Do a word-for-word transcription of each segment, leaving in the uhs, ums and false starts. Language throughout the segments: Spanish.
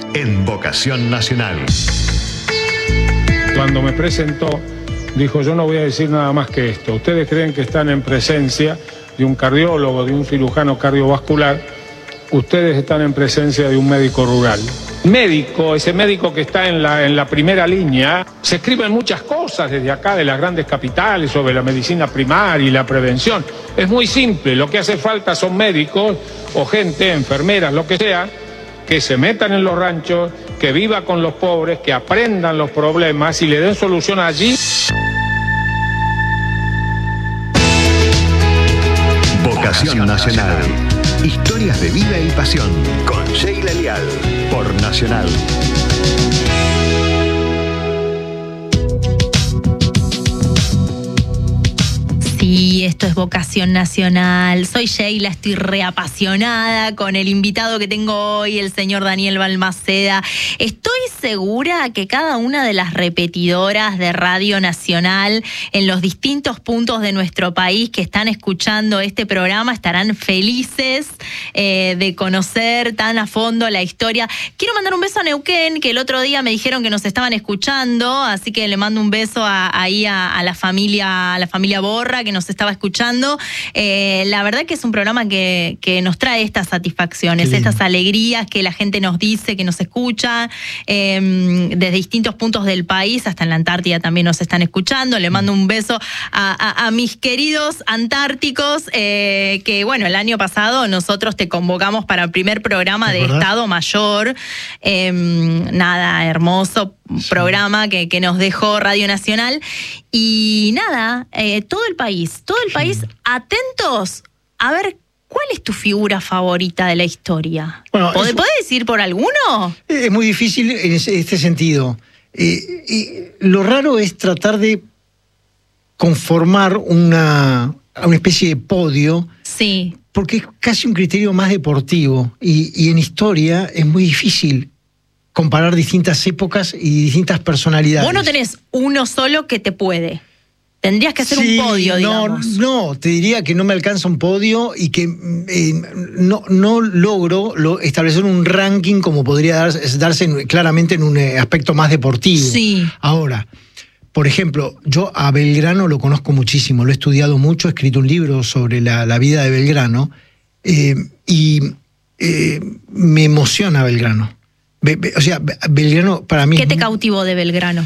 en Vocación Nacional. Cuando me presentó, dijo: yo no voy a decir nada más que esto. Ustedes creen que están en presencia de un cardiólogo, de un cirujano cardiovascular. Ustedes están en presencia de un médico rural. Médico, ese médico que está en la, en la primera línea. Se escriben muchas cosas desde acá, de las grandes capitales, sobre la medicina primaria y la prevención. Es muy simple, lo que hace falta son médicos o gente, enfermeras, lo que sea, que se metan en los ranchos, que viva con los pobres, que aprendan los problemas y le den solución allí. Vocación Nacional. Historias de vida y pasión. Con Sheila Leal. Por Nacional. Sí, esto es Vocación Nacional. Soy Sheila, estoy reapasionada con el invitado que tengo hoy, el señor Daniel Balmaceda. Estoy segura que cada una de las repetidoras de Radio Nacional en los distintos puntos de nuestro país que están escuchando este programa estarán felices eh, de conocer tan a fondo la historia. Quiero mandar un beso a Neuquén, que el otro día me dijeron que nos estaban escuchando, así que le mando un beso a, ahí a, a la familia, a la familia Borra, que nos estaba escuchando. Eh, la verdad que es un programa que, que nos trae estas satisfacciones, estas alegrías que la gente nos dice, que nos escucha, eh, desde distintos puntos del país, hasta en la Antártida también nos están escuchando. Le mando un beso a, a, a mis queridos antárticos, eh, que bueno, el año pasado nosotros te convocamos para el primer programa de Estado Mayor. Eh, nada, hermoso programa que, que nos dejó Radio Nacional. Y nada, eh, todo el país, todo el país atentos a ver cuál es tu figura favorita de la historia. Bueno, ¿Podés, ¿Podés decir por alguno? Es muy difícil en este sentido. Eh, eh, lo raro es tratar de conformar una, una especie de podio. Sí. Porque es casi un criterio más deportivo. Y, y en historia es muy difícil comparar distintas épocas y distintas personalidades. Vos no tenés uno solo que te puede. Tendrías que hacer sí, un podio, digamos. No, no, te diría que no me alcanza un podio y que eh, no, no logro lo, establecer un ranking como podría darse, darse en, claramente en un aspecto más deportivo. Sí. Ahora, por ejemplo, yo a Belgrano lo conozco muchísimo, lo he estudiado mucho, he escrito un libro sobre la, la vida de Belgrano eh, y eh, me emociona Belgrano. Be, be, o sea, Belgrano para mí... ¿Qué te cautivó de Belgrano?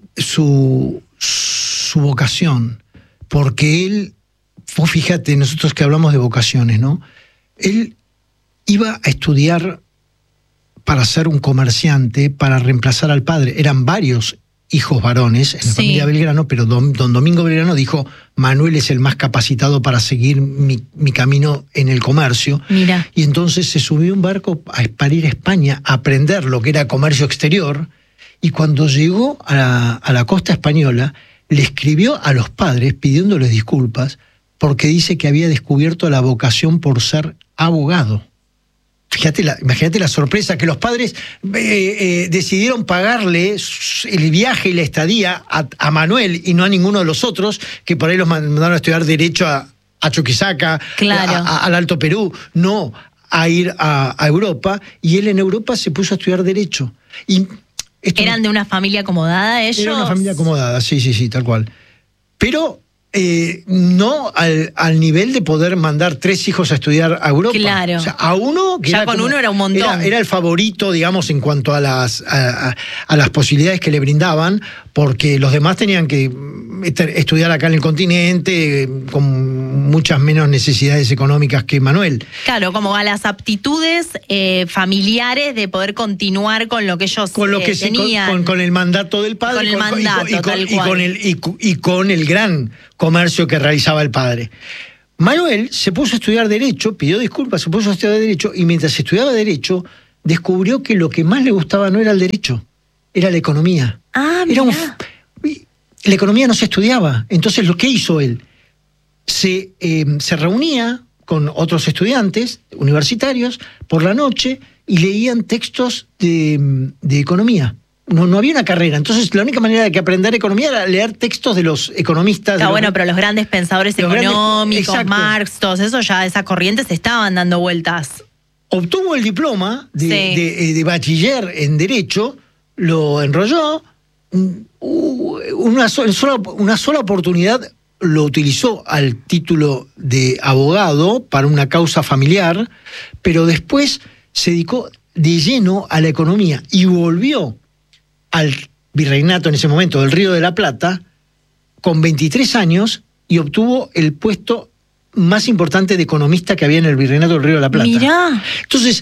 Su, su vocación, porque él, vos fíjate, nosotros que hablamos de vocaciones, ¿no? Él iba a estudiar para ser un comerciante, para reemplazar al padre. Eran varios hijos varones en la sí. familia Belgrano, pero don, don Domingo Belgrano dijo: Manuel es el más capacitado para seguir mi, mi camino en el comercio. Mira. Y entonces se subió a un barco a, para ir a España a aprender lo que era comercio exterior, y cuando llegó a la, a la costa española le escribió a los padres pidiéndoles disculpas porque dice que había descubierto la vocación por ser abogado. Fíjate la, imagínate la sorpresa, que los padres eh, eh, decidieron pagarle el viaje y la estadía a, a Manuel y no a ninguno de los otros, que por ahí los mandaron a estudiar Derecho a, a Chuquisaca, claro. a, a, al Alto Perú, no a ir a, a Europa, y él en Europa se puso a estudiar Derecho. Y esto, ¿eran de una familia acomodada ellos? Era una familia acomodada, sí, sí, sí, tal cual. Pero... Eh, no al, al nivel de poder mandar tres hijos a estudiar a Europa. Claro. O sea, a uno que ya era con como, uno era un montón. Era, era el favorito, digamos, en cuanto a las a, a, a las posibilidades que le brindaban, porque los demás tenían que estudiar acá en el continente con muchas menos necesidades económicas que Manuel. Claro, como a las aptitudes eh, familiares de poder continuar con lo que ellos con lo que eh, se, tenían. Con, con, con el mandato del padre. Con el con, mandato, y con, tal y cual. con el, y, y con el gran comercio que realizaba el padre. Manuel se puso a estudiar Derecho, pidió disculpas, se puso a estudiar Derecho, y mientras estudiaba Derecho, descubrió que lo que más le gustaba no era el Derecho, era la economía. Ah, era un, mirá. La economía no se estudiaba. Entonces, ¿lo que hizo él? Se, eh, se reunía con otros estudiantes universitarios por la noche y leían textos de, de economía. No, no había una carrera. Entonces, la única manera de que aprender economía era leer textos de los economistas. Está los, bueno, pero los grandes pensadores los económicos, grandes, Marx, todos esos, ya esas corrientes estaban dando vueltas. obtuvo el diploma de, Sí. de, de bachiller en Derecho, lo enrolló, una sola, una sola oportunidad lo utilizó al título de abogado para una causa familiar, pero después se dedicó de lleno a la economía y volvió al virreinato en ese momento del Río de la Plata con veintitrés años y obtuvo el puesto más importante de economista que había en el virreinato del Río de la Plata. Mirá. Entonces,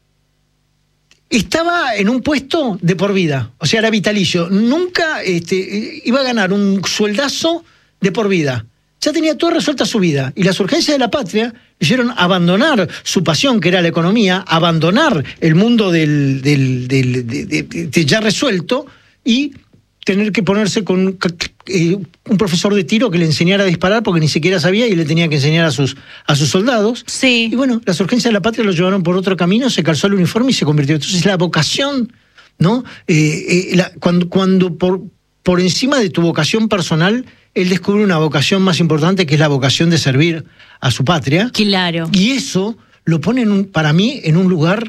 estaba en un puesto de por vida, o sea, era vitalicio. Nunca este, iba a ganar un sueldazo de por vida. Ya tenía todo resuelta su vida. Y las urgencias de la patria le hicieron abandonar su pasión, que era la economía, abandonar el mundo del, del, del, de, de, de ya resuelto y tener que ponerse con eh, un profesor de tiro que le enseñara a disparar porque ni siquiera sabía y le tenía que enseñar a sus, a sus soldados. Sí. Y bueno, las urgencias de la patria lo llevaron por otro camino, se calzó el uniforme y se convirtió. Entonces la vocación, ¿no? Eh, eh, la, cuando cuando por, por encima de tu vocación personal, él descubre una vocación más importante, que es la vocación de servir a su patria. Claro. Y eso lo pone, en un, para mí, en un lugar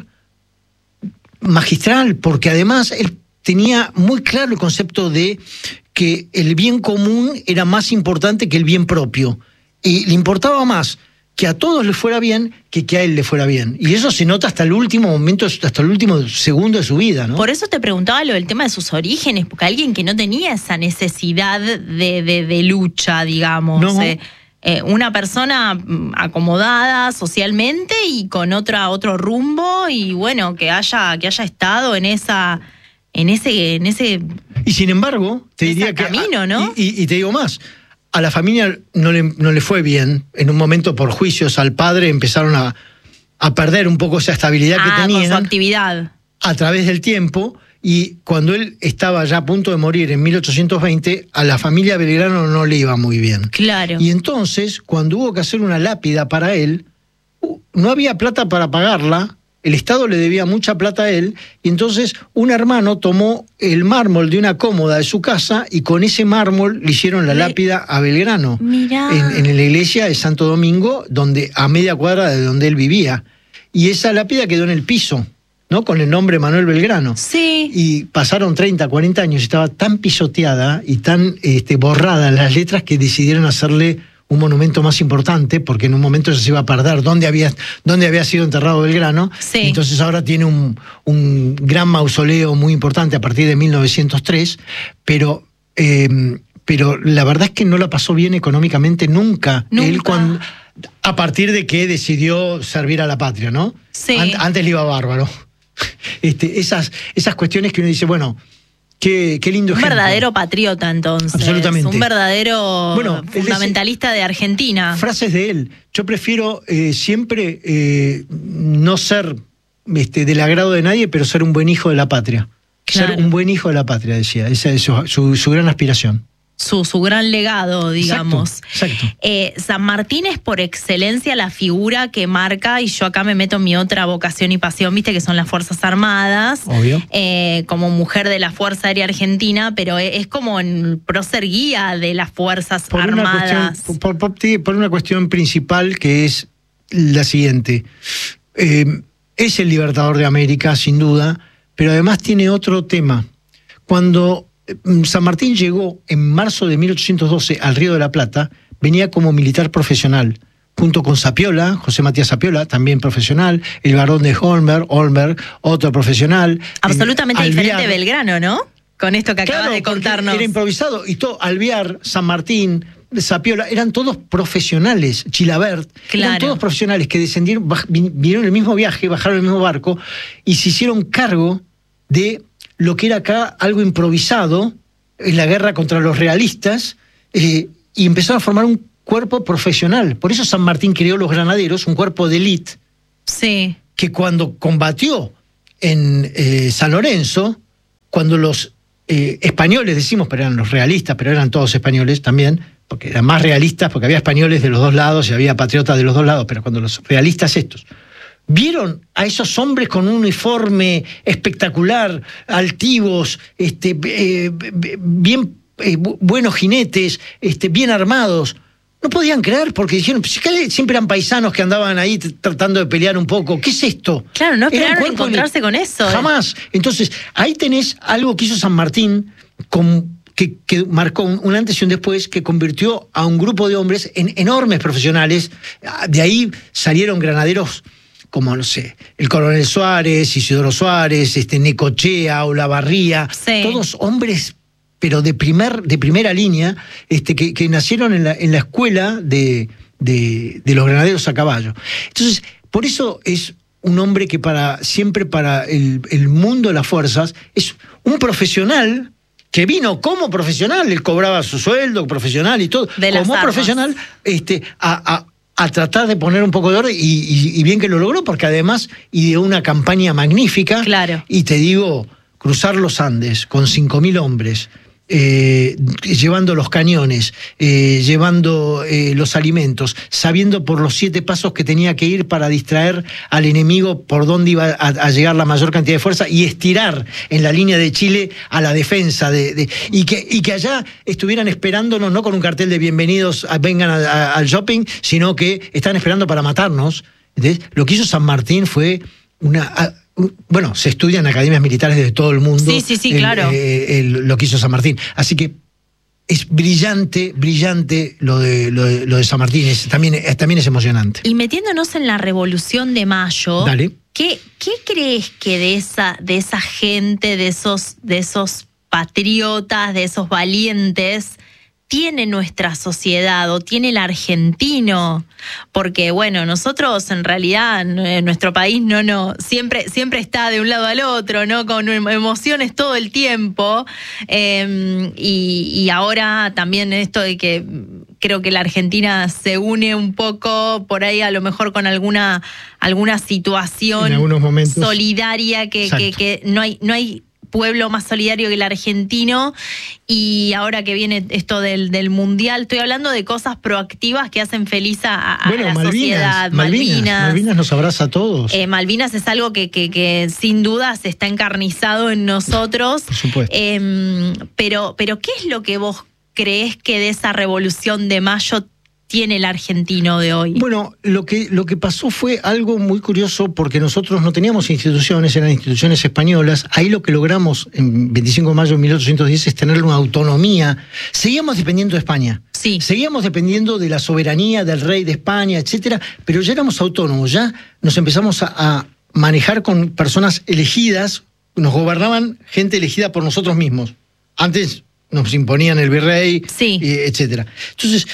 magistral, porque además él tenía muy claro el concepto de que el bien común era más importante que el bien propio. Y le importaba más que a todos les fuera bien que que a él le fuera bien. Y eso se nota hasta el último momento, hasta el último segundo de su vida, ¿no? Por eso te preguntaba lo del tema de sus orígenes, porque alguien que no tenía esa necesidad de, de, de lucha, digamos. No. Eh, eh, una persona acomodada socialmente y con otra, otro rumbo, y bueno, que haya, que haya estado en esa... En ese, en ese, y sin embargo, te ese diría que... camino, ¿no? Y, y, y te digo más, a la familia no le, no le fue bien. En un momento, por juicios al padre, empezaron a, a perder un poco esa estabilidad ah, que tenían. con su actividad. A través del tiempo, y cuando él estaba ya a punto de morir en mil ochocientos veinte, a la familia Belgrano no le iba muy bien. Claro. Y entonces, cuando hubo que hacer una lápida para él, no había plata para pagarla. El Estado le debía mucha plata a él, y entonces un hermano tomó el mármol de una cómoda de su casa y con ese mármol le hicieron la Le... lápida a Belgrano. Mirá. En, en la iglesia de Santo Domingo, donde, a media cuadra de donde él vivía. Y esa lápida quedó en el piso, ¿no? Con el nombre Manuel Belgrano. Sí. Y pasaron treinta, cuarenta años y estaba tan pisoteada y tan este, borrada las letras que decidieron hacerle un monumento más importante, porque en un momento se iba a perder dónde había, dónde había sido enterrado Belgrano. Sí. Entonces ahora tiene un, un gran mausoleo muy importante a partir de mil novecientos tres, pero, eh, pero la verdad es que no la pasó bien económicamente nunca. Nunca. Él cuando, a partir de que decidió servir a la patria, ¿no? Sí. An- antes le iba bárbaro. Este, esas, esas cuestiones que uno dice, bueno, Qué, qué lindo Un ejemplo. verdadero patriota, entonces. Absolutamente. Un verdadero bueno, fundamentalista de Argentina. Frases de él. Yo prefiero eh, siempre eh, no ser este, del agrado de nadie, pero ser un buen hijo de la patria. Claro. Ser un buen hijo de la patria, decía. Esa es su, su, su gran aspiración. Su, su gran legado, digamos. Exacto, exacto. Eh, San Martín es por excelencia la figura que marca, y yo acá me meto en mi otra vocación y pasión, viste, que son las Fuerzas Armadas. Obvio. Eh, como mujer de la Fuerza Aérea Argentina, pero es como el prócer guía de las Fuerzas Por una, Armadas. cuestión, por, por, por una cuestión principal, que es la siguiente. Eh, es el libertador de América, sin duda, pero además tiene otro tema. Cuando San Martín llegó en marzo de mil ochocientos doce al Río de la Plata, venía como militar profesional, junto con Sapiola, José Matías Sapiola, también profesional, el barón de Olmberg, Olmberg, otro profesional. Absolutamente en, diferente Alvear, Belgrano, ¿no? Con esto que acabas claro, de porque contarnos. Era improvisado, y todo, Alvear, San Martín, Sapiola, eran todos profesionales, Chilabert, Claro. eran todos profesionales que descendieron, baj, vinieron el mismo viaje, bajaron el mismo barco y se hicieron cargo de lo que era acá algo improvisado en la guerra contra los realistas, eh, y empezaron a formar un cuerpo profesional. Por eso San Martín creó los granaderos, un cuerpo de élite, Sí. que cuando combatió en eh, San Lorenzo, cuando los eh, españoles, decimos, pero eran los realistas, pero eran todos españoles también, porque eran más realistas, porque había españoles de los dos lados y había patriotas de los dos lados, pero cuando los realistas estos vieron a esos hombres con un uniforme espectacular, altivos, este, eh, bien eh, buenos jinetes, este, bien armados, no podían creer, porque dijeron, pues, siempre eran paisanos que andaban ahí tratando de pelear un poco. ¿Qué es esto? Claro, no esperaron encontrarse con eso. Jamás. Eh. Entonces, ahí tenés algo que hizo San Martín, con, que, que marcó un, un antes y un después, que convirtió a un grupo de hombres en enormes profesionales. De ahí salieron granaderos como, no sé, el Coronel Suárez, Isidoro Suárez, este, Necochea, Olavarría, sí. Todos hombres, pero de primer, de primera línea, este, que, que nacieron en la, en la escuela de, de, de los granaderos a caballo. Entonces, por eso es un hombre que para siempre para el, el mundo de las fuerzas es un profesional que vino como profesional, él cobraba su sueldo profesional y todo, como profesional, este, a, a a tratar de poner un poco de orden, y, y, y bien que lo logró, porque además ideó una campaña magnífica. Claro. Y te digo, cruzar los Andes con cinco mil hombres, eh, llevando los cañones, eh, llevando eh, los alimentos, sabiendo por los siete pasos que tenía que ir para distraer al enemigo por dónde iba a, a llegar la mayor cantidad de fuerza, y estirar en la línea de Chile a la defensa, de, de, y, que, y que allá estuvieran esperándonos, no con un cartel de bienvenidos, a, vengan a, a, al shopping, sino que están esperando para matarnos. ¿Entendés? Lo que hizo San Martín fue una... A, bueno, se estudia en academias militares de todo el mundo. Sí, sí, sí, el, claro. Eh, el, lo que hizo San Martín. Así que es brillante, brillante lo de, lo de, lo de San Martín. Es, también, es, también es emocionante. Y metiéndonos en la Revolución de Mayo, Dale. ¿qué, qué crees que de esa, de esa gente, de esos, de esos patriotas, de esos valientes, tiene nuestra sociedad o tiene el argentino? Porque bueno, nosotros en realidad en nuestro país no, no, siempre, siempre está de un lado al otro, ¿no? Con emociones todo el tiempo, eh, y, y ahora también esto de que creo que la Argentina se une un poco por ahí a lo mejor con alguna, alguna situación en algunos momentos solidaria que, que, que no hay, no hay pueblo más solidario que el argentino. Y ahora que viene esto del, del mundial, estoy hablando de cosas proactivas que hacen feliz a, a bueno, la Malvinas, sociedad. Malvinas, Malvinas. Malvinas nos abraza a todos. Eh, Malvinas es algo que, que, que sin duda se está encarnizado en nosotros. Por supuesto. Eh, pero, pero ¿qué es lo que vos creés que de esa Revolución de Mayo tiene el argentino de hoy? Bueno, lo que, lo que pasó fue algo muy curioso, porque nosotros no teníamos instituciones, eran instituciones españolas. Ahí lo que logramos en veinticinco de mayo de mil ochocientos diez es tener una autonomía. Seguíamos dependiendo de España. Sí. Seguíamos dependiendo de la soberanía del rey de España, etcétera, pero ya éramos autónomos, ya nos empezamos a, a manejar con personas elegidas, nos gobernaban gente elegida por nosotros mismos. Antes nos imponían el virrey, sí. eh, etcétera. Entonces,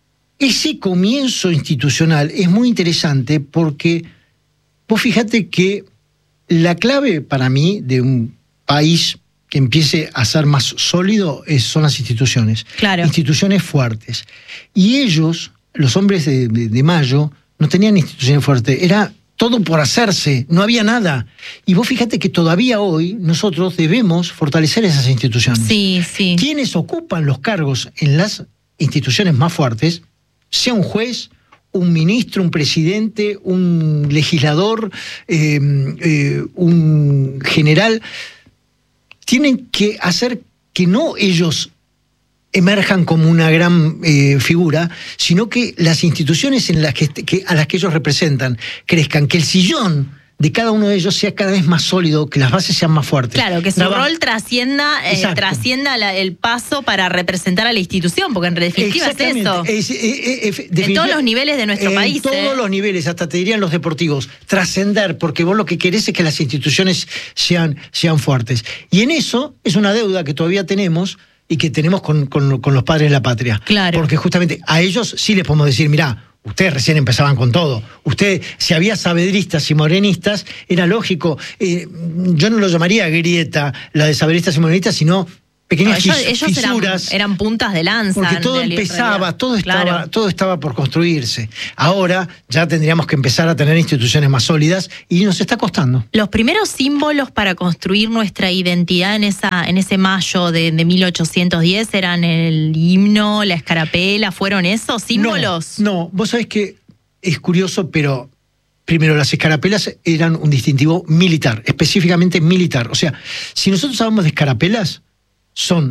ese comienzo institucional es muy interesante, porque vos fíjate que la clave para mí de un país que empiece a ser más sólido es, son las instituciones. Claro. Instituciones fuertes. Y ellos, los hombres de, de, de Mayo, no tenían instituciones fuertes. Era todo por hacerse, no había nada. Y vos fíjate que todavía hoy nosotros debemos fortalecer esas instituciones. Sí, sí. Quienes ocupan los cargos en las instituciones más fuertes, sea un juez, un ministro, un presidente, un legislador, eh, eh, un general, tienen que hacer que no ellos emerjan como una gran eh, figura, sino que las instituciones en las que, que, a las que ellos representan crezcan, que el sillón de cada uno de ellos sea cada vez más sólido, que las bases sean más fuertes. Claro, que su Traba... rol trascienda, eh, trascienda la, el paso para representar a la institución, porque en definitiva es eso. Es, es, es, es, en todos los niveles de nuestro en país. En todos eh. los niveles, hasta te dirían los deportivos, trascender, porque vos lo que querés es que las instituciones sean, sean fuertes. Y en eso es una deuda que todavía tenemos y que tenemos con, con, con los padres de la patria. Claro. Porque justamente a ellos sí les podemos decir, mirá, ustedes recién empezaban con todo. Usted, si había sabedristas y morenistas, era lógico. Eh, yo no lo llamaría grieta, la de sabedristas y morenistas, sino pequeñas no, ellos, ellos fisuras. Eran, eran puntas de lanza. Porque todo empezaba, todo estaba, claro. todo estaba por construirse. Ahora ya tendríamos que empezar a tener instituciones más sólidas y nos está costando. Los primeros símbolos para construir nuestra identidad en esa, en ese mayo de, de mil ochocientos diez eran el himno, la escarapela, ¿fueron esos símbolos? No, no, vos sabés que es curioso, pero primero, las escarapelas eran un distintivo militar, específicamente militar. O sea, si nosotros hablamos de escarapelas, son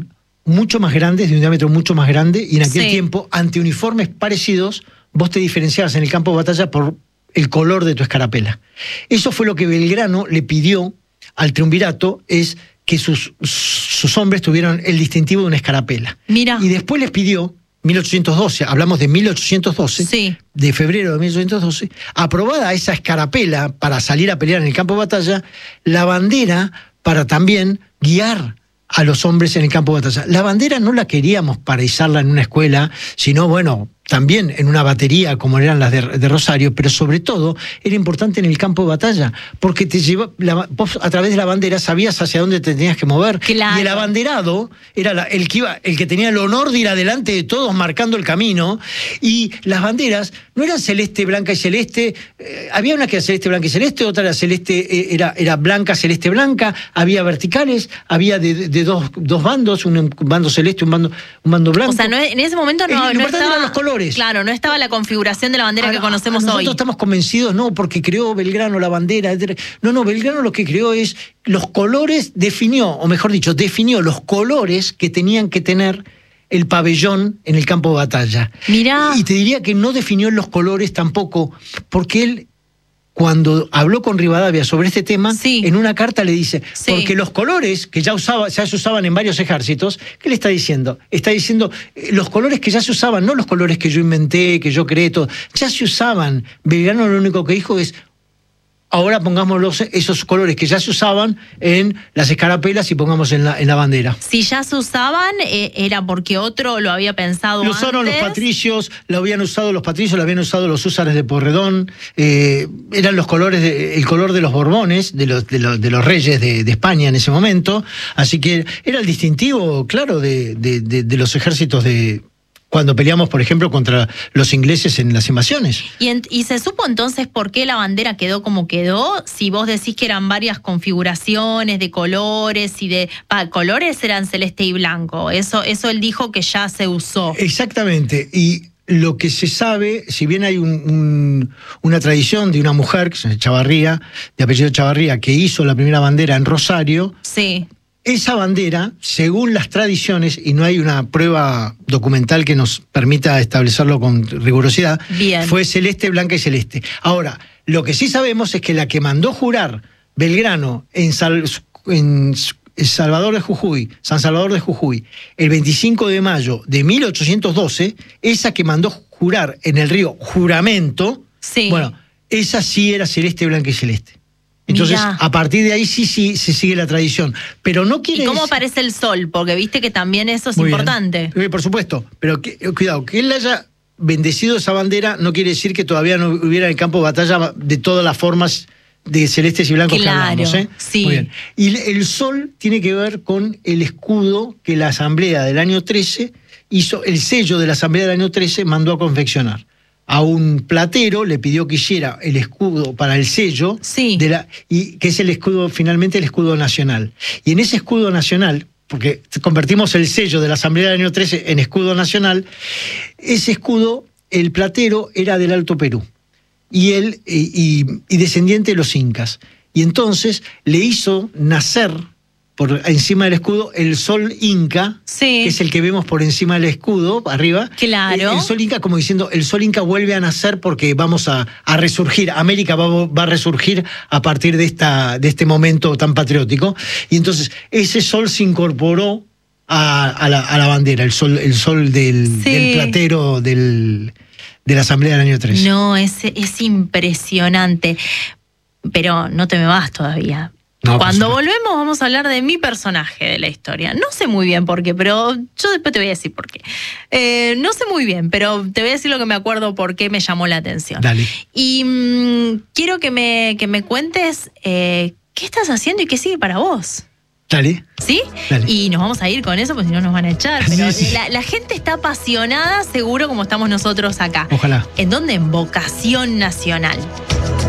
mucho más grandes, de un diámetro mucho más grande, y en aquel Sí. tiempo, ante uniformes parecidos, vos te diferenciabas en el campo de batalla por el color de tu escarapela. Eso fue lo que Belgrano le pidió al triunvirato, es que sus, sus hombres tuvieran el distintivo de una escarapela. Mira. Y después les pidió, mil ochocientos doce, hablamos de mil ochocientos doce, Sí. de febrero de mil ochocientos doce, aprobada esa escarapela para salir a pelear en el campo de batalla, la bandera para también guiar a los hombres en el campo de batalla. La bandera no la queríamos para izarla en una escuela, sino, bueno, también en una batería como eran las de, de Rosario, pero sobre todo era importante en el campo de batalla, porque te lleva, la, vos a través de la bandera sabías hacia dónde te tenías que mover. Claro. Y el abanderado era la, el, que iba, el que tenía el honor de ir adelante de todos marcando el camino, y las banderas no eran celeste, blanca y celeste, eh, había una que era celeste, blanca y celeste, otra era celeste, eh, era, era blanca, celeste, blanca, había verticales, había de, de, de dos, dos bandos, un bando celeste, un bando, un bando blanco. O sea, no, en ese momento no, El- lo no importante estaba... eran los colores. Claro, no estaba la configuración de la bandera que Ahora, conocemos nosotros hoy. estamos convencidos, no, porque creó Belgrano la bandera. etcétera. No, no, Belgrano lo que creó es los colores, definió, o mejor dicho, definió los colores que tenían que tener el pabellón en el campo de batalla. Mirá. Y te diría que no definió los colores tampoco, porque él, cuando habló con Rivadavia sobre este tema, Sí. en una carta le dice, Sí. porque los colores que ya, usaba, ya se usaban en varios ejércitos, ¿qué le está diciendo? Está diciendo, eh, los colores que ya se usaban, no los colores que yo inventé, que yo creé, todo, ya se usaban. Belgrano lo único que dijo es, ahora pongamos los, esos colores que ya se usaban en las escarapelas y pongamos en la, en la bandera. Si ya se usaban, eh, era porque otro lo había pensado Lo usaron los antes. patricios, lo habían usado los patricios, lo habían usado los húsares de Porredón, eh, eran los colores, de, el color de los Borbones, de los, de los, de los reyes de, de España en ese momento, así que era el distintivo, claro, de, de, de, de los ejércitos de... cuando peleamos, por ejemplo, contra los ingleses en las invasiones. Y, en- y se supo entonces por qué la bandera quedó como quedó, si vos decís que eran varias configuraciones de colores y de... Pa, colores eran celeste y blanco, eso, eso él dijo que ya se usó. Exactamente, y lo que se sabe, si bien hay un, un, una tradición de una mujer, que se llama Chavarría, de apellido Chavarría, que hizo la primera bandera en Rosario, Sí. esa bandera, según las tradiciones, y no hay una prueba documental que nos permita establecerlo con rigurosidad, Bien. fue celeste, blanca y celeste. Ahora, lo que sí sabemos es que la que mandó jurar Belgrano en, Sal- en Salvador de Jujuy, San Salvador de Jujuy, el veinticinco de mayo de mil ochocientos doce, esa que mandó jurar en el río Juramento, Sí. bueno, esa sí era celeste, blanca y celeste. Entonces, Mirá. a partir de ahí sí, sí se sigue la tradición. Pero no quiere ¿Y cómo decir- aparece el sol? Porque viste que también eso es Muy bien. importante. Eh, Por supuesto, pero que- eh, cuidado, que él haya bendecido esa bandera no quiere decir que todavía no hubiera en el campo de batalla de todas las formas de celestes y blancos Claro, que hablamos. ¿eh? sí. Muy bien. Y el- el sol tiene que ver con el escudo que la Asamblea del año trece hizo, el sello de la Asamblea del año trece mandó a confeccionar. A un platero le pidió que hiciera el escudo para el sello, Sí. de la, y que es el escudo, finalmente el escudo nacional. Y en ese escudo nacional, porque convertimos el sello de la Asamblea del año trece en escudo nacional, ese escudo, el platero era del Alto Perú, y él y, y- y descendiente de los incas. Y entonces le hizo nacer por encima del escudo el sol inca, Sí. que es el que vemos por encima del escudo, arriba. Claro. El, el sol inca, como diciendo, el sol inca vuelve a nacer porque vamos a, a resurgir. América va, va a resurgir a partir de, esta, de este momento tan patriótico. Y entonces ese sol se incorporó a, a la, a la bandera, el sol, el sol del, Sí. del platero del, de la Asamblea del año trece. No, es, es impresionante. Pero no te me vas todavía. No, Cuando por volvemos vamos a hablar de mi personaje de la historia. No sé muy bien por qué, pero yo después te voy a decir por qué. Eh, no sé muy bien, pero te voy a decir lo que me acuerdo por qué me llamó la atención. Dale. Y mm, quiero que me, que me cuentes eh, qué estás haciendo y qué sigue para vos. Dale. ¿Sí? Dale. Y nos vamos a ir con eso, porque si no nos van a echar. Pero Sí, sí. La, la gente está apasionada, seguro, como estamos nosotros acá. Ojalá. ¿En dónde? En Vocación Nacional.